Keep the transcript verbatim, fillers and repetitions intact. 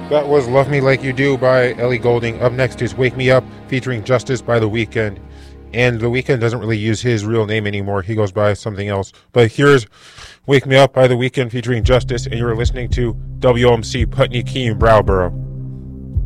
That was Love Me Like You Do by Ellie Goulding. Up next is Wake Me Up featuring Justice by The Weeknd. And The Weeknd doesn't really use his real name anymore. He goes by something else. But here's Wake Me Up by The Weeknd featuring Justice, and you're listening to W M C Putney Key in Browborough.